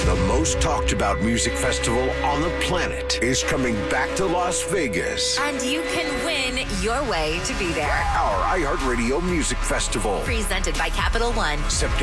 The most talked about music festival on the planet is coming back to Las Vegas. And you can win your way to be there. Our iHeartRadio Music Festival. Presented by Capital One. September